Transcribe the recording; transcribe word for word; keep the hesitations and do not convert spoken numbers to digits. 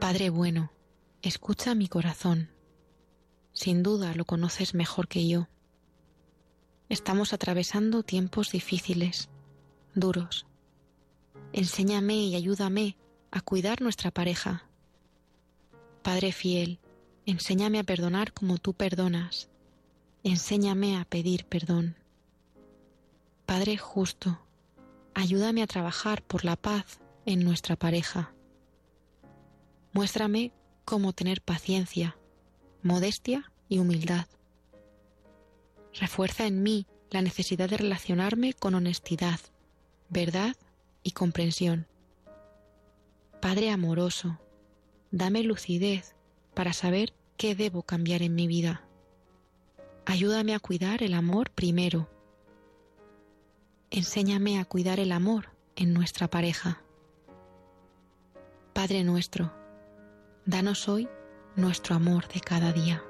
Padre bueno, escucha mi corazón. Sin duda lo conoces mejor que yo. Estamos atravesando tiempos difíciles, duros. Enséñame y ayúdame a cuidar nuestra pareja. Padre fiel, enséñame a perdonar como tú perdonas. Enséñame a pedir perdón. Padre justo, ayúdame a trabajar por la paz en nuestra pareja. Muéstrame cómo tener paciencia, modestia y humildad. Refuerza en mí la necesidad de relacionarme con honestidad, verdad y comprensión. Padre amoroso, dame lucidez para saber qué debo cambiar en mi vida. Ayúdame a cuidar el amor primero. Enséñame a cuidar el amor en nuestra pareja. Padre nuestro, danos hoy nuestro amor de cada día.